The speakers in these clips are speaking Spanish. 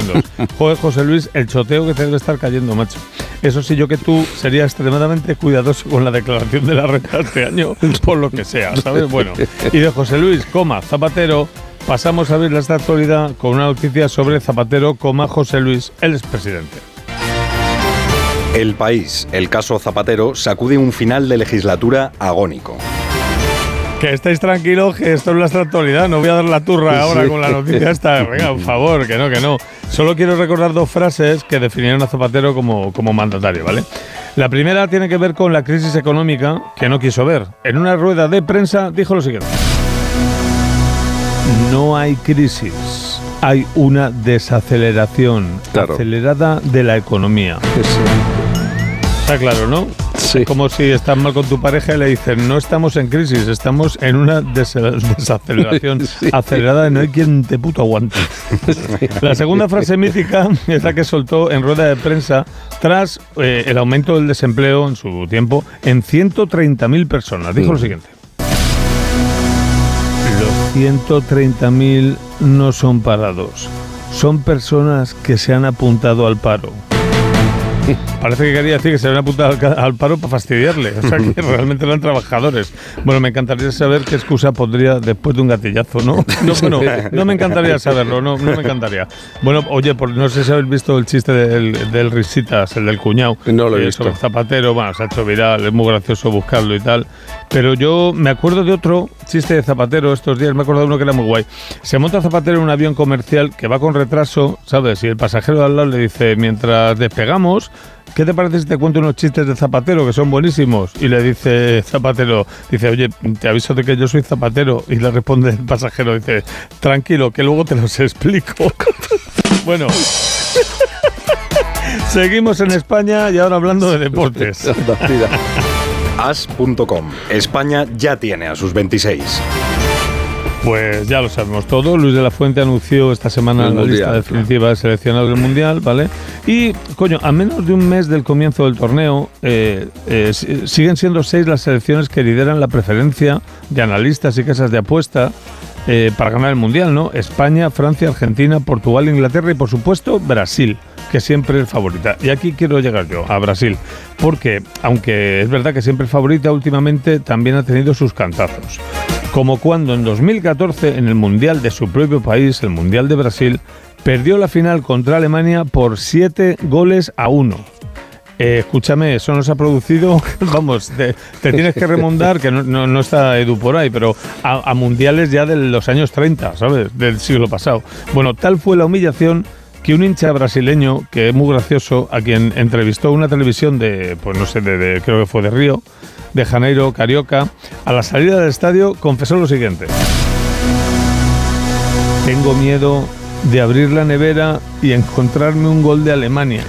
segundos. Joder, José Luis, el choteo que te debe estar cayendo, macho. Eso sí, yo que tú sería extremadamente cuidadoso con la declaración de la renta este año, por lo que sea, ¿sabes? Bueno, y de José Luis, Zapatero, pasamos a ver esta actualidad con una noticia sobre Zapatero, José Luis, el expresidente. El País, el caso Zapatero, sacude un final de legislatura agónico. Que estéis tranquilos, que esto es nuestra actualidad. No voy a dar la turra ahora con la noticia esta. Venga, por favor, que no. Solo quiero recordar dos frases que definieron a Zapatero como mandatario, ¿vale? La primera tiene que ver con la crisis económica que no quiso ver. En una rueda de prensa dijo lo siguiente: no hay crisis, hay una desaceleración acelerada de la economía. Sí. Está claro, ¿no? Sí. Es como si estás mal con tu pareja y le dicen, no estamos en crisis, estamos en una desaceleración acelerada y no hay quien te puto aguante. Sí. La segunda frase mítica es la que soltó en rueda de prensa tras el aumento del desempleo en su tiempo en 130.000 personas. Dijo lo siguiente: los 130.000 no son parados, son personas que se han apuntado al paro. Parece que quería decir que se habían apuntado al paro para fastidiarle, o sea que realmente eran trabajadores. Bueno, me encantaría saber qué excusa pondría después de un gatillazo, ¿no? No me encantaría saberlo, no me encantaría. Bueno, oye, no sé si habéis visto el chiste del Risitas, el del cuñado. No lo he visto. Sobre Zapatero, bueno, se ha hecho viral, es muy gracioso buscarlo y tal. Pero yo me acuerdo de otro chiste de Zapatero estos días, me acuerdo de uno que era muy guay. Se monta Zapatero en un avión comercial que va con retraso, ¿sabes? Y el pasajero de al lado le dice, mientras despegamos, ¿qué te parece si te cuento unos chistes de Zapatero que son buenísimos? Y le dice Zapatero, oye, te aviso de que yo soy Zapatero. Y le responde el pasajero, dice, tranquilo, que luego te los explico. Bueno, seguimos en España y ahora hablando de deportes. As.com. España ya tiene a sus 26. Pues ya lo sabemos todo. Luis de la Fuente anunció esta semana la lista definitiva de seleccionados del Mundial, ¿vale? Y, a menos de un mes del comienzo del torneo, siguen siendo 6 las selecciones que lideran la preferencia de analistas y casas de apuesta para ganar el Mundial, ¿no? España, Francia, Argentina, Portugal, Inglaterra y, por supuesto, Brasil, que siempre es favorita. Y aquí quiero llegar yo, a Brasil, porque, aunque es verdad que siempre es favorita, últimamente también ha tenido sus cantazos. Como cuando en 2014, en el Mundial de su propio país, el Mundial de Brasil, perdió la final contra Alemania por 7-1. Escúchame, eso nos ha producido, vamos, te tienes que remontar, que no está Edu por ahí, pero a mundiales ya de los años 30, ¿sabes? Del siglo pasado. Bueno, tal fue la humillación que un hincha brasileño, que es muy gracioso, a quien entrevistó una televisión de, pues no sé, creo que fue de Río de Janeiro, Carioca, a la salida del estadio confesó lo siguiente: tengo miedo de abrir la nevera y encontrarme un gol de Alemania.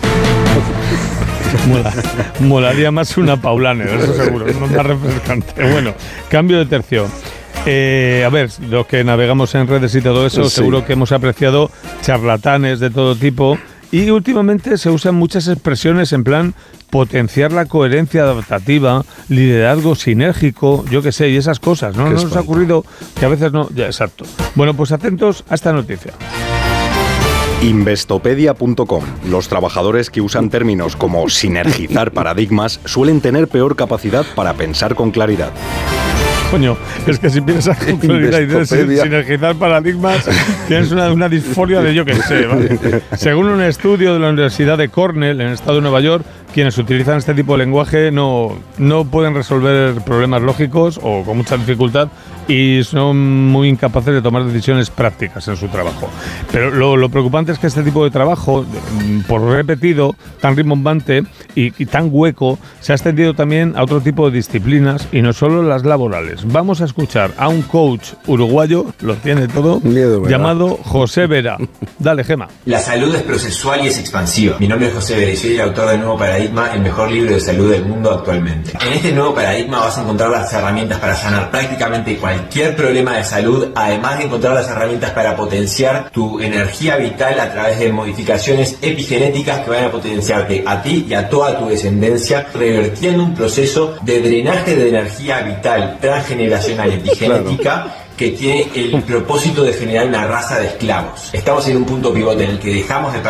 Molaría más una Paulaner, eso seguro, no más refrescante. Bueno, cambio de tercio. A ver, los que navegamos en redes y todo eso, seguro que hemos apreciado charlatanes de todo tipo. Y últimamente se usan muchas expresiones en plan potenciar la coherencia adaptativa, liderazgo sinérgico, yo qué sé, y esas cosas, ¿no? ¿No nos ha ocurrido que a veces no? Ya, exacto. Bueno, pues atentos a esta noticia. Investopedia.com. Los trabajadores que usan términos como sinergizar paradigmas suelen tener peor capacidad para pensar con claridad. Coño, es que si piensas con claridad y de sinergizar paradigmas, tienes una disforia de yo que sé, ¿vale? Según un estudio de la Universidad de Cornell, en el estado de Nueva York, quienes utilizan este tipo de lenguaje no pueden resolver problemas lógicos o con mucha dificultad y son muy incapaces de tomar decisiones prácticas en su trabajo. Pero lo preocupante es que este tipo de trabajo, por repetido, tan rimbombante y tan hueco, se ha extendido también a otro tipo de disciplinas y no solo las laborales. Vamos a escuchar a un coach uruguayo, lo tiene todo, llamado José Vera. Dale, Gema. La salud es procesual y es expansiva. Mi nombre es José Vera y soy el autor del Nuevo Paradigma, el mejor libro de salud del mundo actualmente. En este nuevo paradigma vas a encontrar las herramientas para sanar prácticamente cualquier problema de salud, además de encontrar las herramientas para potenciar tu energía vital a través de modificaciones epigenéticas que van a potenciarte a ti y a toda tu descendencia, revertiendo un proceso de drenaje de energía vital transgeneracional epigenética que tiene el propósito de generar una raza de esclavos. Estamos en un punto pivote en el que dejamos de